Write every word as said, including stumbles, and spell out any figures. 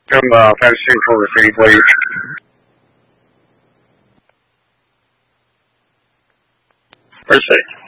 Come uh, fencing for the city, please. Perfect.